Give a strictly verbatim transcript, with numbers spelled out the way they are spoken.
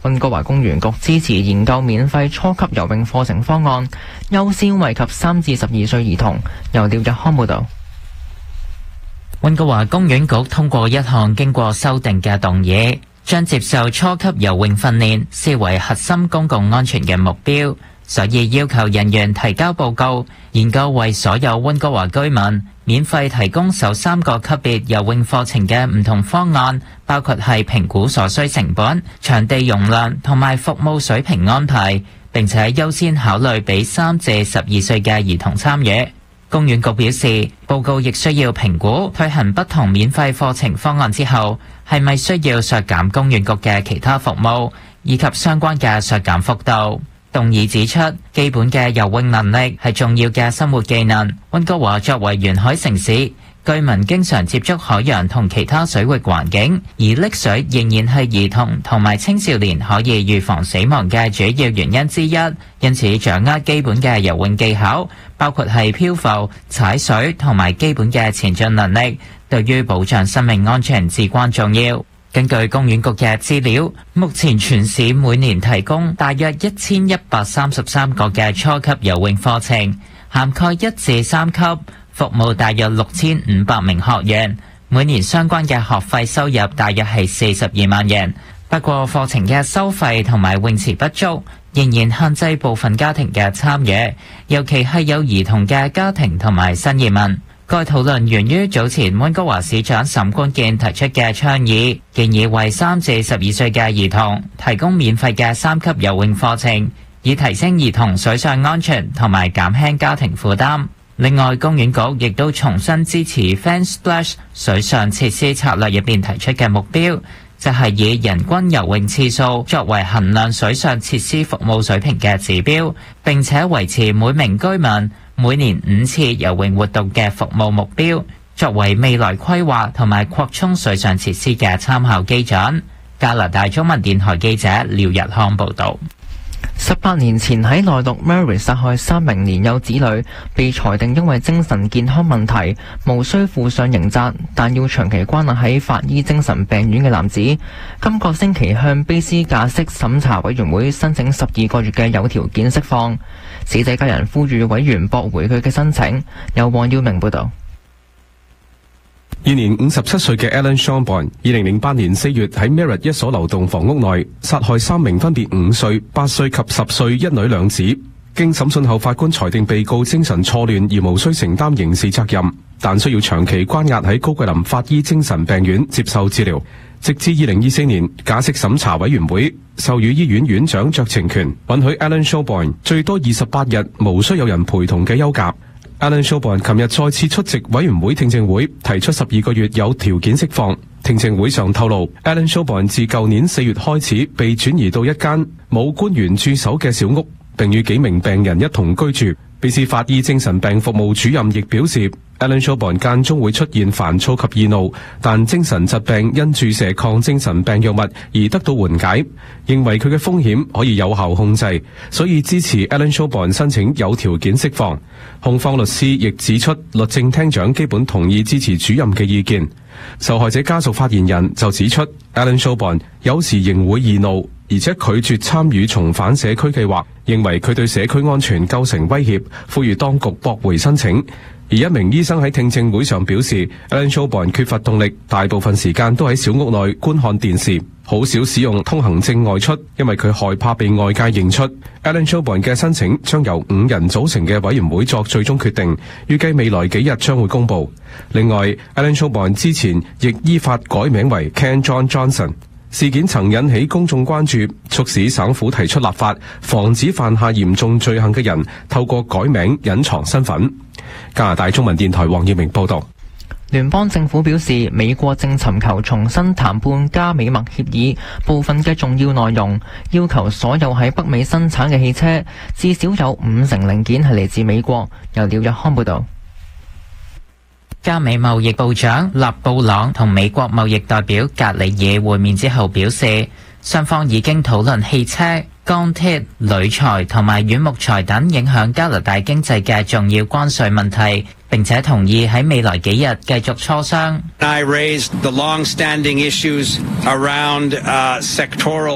溫哥華公園局支持研究免費初級游泳課程方案，優先惠及三至十二歲兒童。由廖日康報道。 溫哥華公園局通過一項經過修訂嘅動議，將接受初級游泳訓練視為核心公共安全嘅目標，所以要求人員提交報告，研究為所有溫哥華居民免費提供首三個級別游泳課程嘅唔同方案，包括係評估所需成本、場地容量同埋服務水平安排，並且優先考慮俾三至十二歲嘅兒童參與。公園局表示，報告亦需要評估推行不同免費課程方案之後，係咪需要削減公園局嘅其他服務，以及相關嘅削減幅度。動議指出，基本嘅游泳能力係重要嘅生活技能。溫哥華作為沿海城市，居民經常接觸海洋同其他水域環境，而溺水仍然係兒童同埋青少年可以預防死亡嘅主要原因之一。因此，掌握基本嘅游泳技巧，包括係漂浮、踩水同埋基本嘅前進能力，對於保障生命安全至關重要。根據公園局嘅資料，目前全市每年提供大約一千一百三十三個嘅初級游泳課程，涵蓋一至三級，服務大約六千五百名學員，每年相關嘅學費收入大約係四十二萬元。不過課程嘅收費同埋泳池不足，仍然限制部分家庭嘅參與，尤其係有兒童嘅家庭同埋新移民。該討論源於早前溫哥華市長沈關健提出嘅倡議，建議為三至十二歲嘅兒童提供免費嘅三級游泳課程，以提升兒童水上安全同埋減輕家庭負擔。另外，公園局亦都重新支持 Fan Splash 水上設施策略入邊提出嘅目標，就係以人均游泳次數作為衡量水上設施服務水平嘅指標，並且維持每名居民每年五次游泳活動嘅服務目標，作為未來規劃同埋擴充水上設施嘅參考基準。加拿大中文電台記者廖日康報導。 十八年前喺內陸 Mary 殺害三名年幼子女，被裁定因為精神健康問題無需負上刑責，但要長期關押喺法醫精神病院嘅男子，今個星期向卑斯假釋審查委員會申請十二個月嘅有條件釋放。死者家人呼籲委員駁回佢嘅申請。由黃耀明報導。 現年五十七歲嘅 Alan Shawborn， 二零零八年四月喺 Merritt 一所樓棟房屋內殺害三名分別五歲、八歲及十歲一女兩子。經審訊後，法官裁定被告精神錯亂而無需承擔刑事責任，但需要長期關押喺高桂林法醫精神病院接受治療，直至二零二四年假釋審查委員會授予醫院院長酌情權，允許 Alan Shawborn 最多二十八日無需有人陪同嘅休假。Alan Shawborn 琴日再次出席委員會聽證會，提出十二個月有條件釋放。聽證會上透露 ，Alan Shawborn 自舊年四月開始被轉移到一間冇官員駐守嘅小屋，並與幾名病人一同居住。卑斯法醫精神病服務主任亦表示 ，Alan Shawborn 間中會出現煩躁及易怒，但精神疾病因注射抗精神病藥物而得到緩解，認為佢嘅風險可以有效控制，所以支持 Alan Shawborn 申請有條件釋放。控方律師亦指出，律政廳長基本同意支持主任嘅意見。受害者家屬發言人就指出 ，Alan Shawborn 有時仍會易怒，而且拒絕參與重返社區計劃，認為佢對社區安全構成威脅，呼籲當局駁回申請。而一名醫生喺聽證會上表示 ，Alan Shawborn 缺乏動力，大部分時間都喺小屋內觀看電視，好少使用通行證外出，因為佢害怕被外界認出。Alan Shawborn 嘅申請將由五人組成嘅委員會作最終決定，預計未來幾日將會公佈。另外 ，Alan Shawborn 之前亦依法改名為 Ken John Johnson。事件曾引起公眾關注，促使省府提出立法，防止犯下嚴重罪行嘅人透過改名隱藏身份。加拿大中文電台黃耀明報道。 聯邦政府表示，美國正尋求重新談判加美墨協議部分嘅重要內容，要求所有喺北美生產嘅汽車至少有五成零件係嚟自美國。由廖日康報道。加美貿易部長勒布朗同美國貿易代表格里爾會面之後表示，雙方已經討論汽車、鋼鐵、鋁材同埋軟木材等影響加拿大經濟嘅重要關稅問題，並且同意喺未來幾日繼續磋商。I raised the long-standing issues around, uh, sectoral